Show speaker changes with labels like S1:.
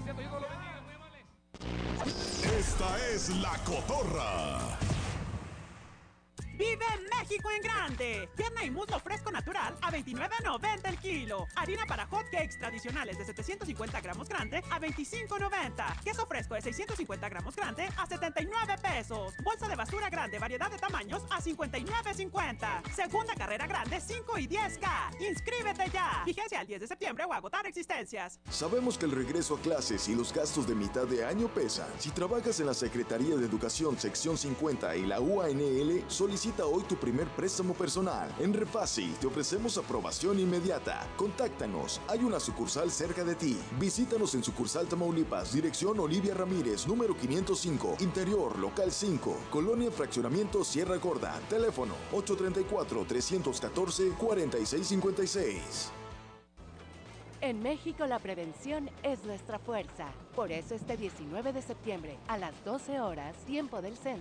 S1: Gracias, Dios lo bendiga, muy amable.
S2: Esta es La Cotorra.
S3: ¡Vive México en grande! Pierna y muslo fresco natural a $29.90 el kilo. Harina para hot cakes tradicionales de 750 gramos grande a $25.90. Queso fresco de 650 gramos grande a $79 pesos. Bolsa de basura grande, variedad de tamaños a $59.50. Segunda carrera grande 5 y 10K. ¡Inscríbete ya! Vigencia el 10 de septiembre o agotar existencias.
S4: Sabemos que el regreso a clases y los gastos de mitad de año pesan. Si trabajas en la Secretaría de Educación sección 50 y la UANL, solicita hoy tu primer préstamo personal. En Refasi te ofrecemos aprobación inmediata. Contáctanos, hay una sucursal cerca de ti. Visítanos en sucursal Tamaulipas, dirección Olivia Ramírez, número 505, interior, local 5, Colonia Fraccionamiento Sierra Gorda. Teléfono 834-314-4656.
S5: En México la prevención es nuestra fuerza. Por eso este 19 de septiembre, a las 12 horas, tiempo del centro,